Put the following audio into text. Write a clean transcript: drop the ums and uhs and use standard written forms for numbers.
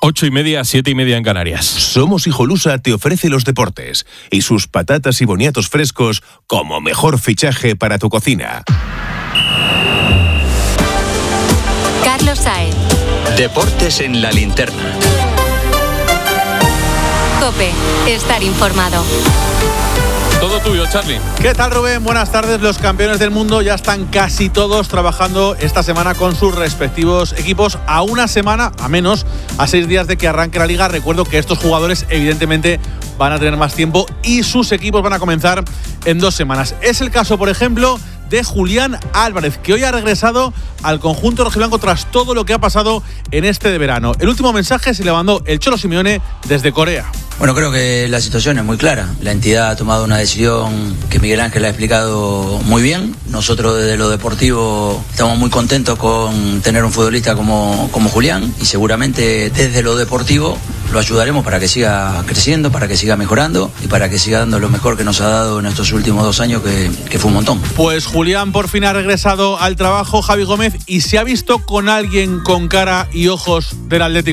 8:30, 7:30 en Canarias. Somos Hijolusa te ofrece los deportes y sus patatas y boniatos frescos como mejor fichaje para tu cocina. Carlos Saez. Deportes en la linterna. COPE. Estar informado. Todo tuyo, Charly. ¿Qué tal, Rubén? Buenas tardes. Los campeones del mundo ya están casi todos trabajando esta semana con sus respectivos equipos a una semana, a menos, a 6 días de que arranque la liga. Recuerdo que estos jugadores evidentemente van a tener más tiempo y sus equipos van a comenzar en 2 semanas. Es el caso, por ejemplo, de Julián Álvarez, que hoy ha regresado al conjunto rojiblanco tras todo lo que ha pasado en este de verano. El último mensaje se le mandó el Cholo Simeone desde Corea. Bueno, creo que la situación es muy clara. La entidad ha tomado una decisión que Miguel Ángel ha explicado muy bien. Nosotros desde lo deportivo estamos muy contentos con tener un futbolista como Julián, y seguramente desde lo deportivo lo ayudaremos para que siga creciendo, para que siga mejorando y para que siga dando lo mejor que nos ha dado en estos últimos 2 años, que fue un montón. Pues Julián por fin ha regresado al trabajo, Javi Gómez, y se ha visto con alguien con cara y ojos del Atlético.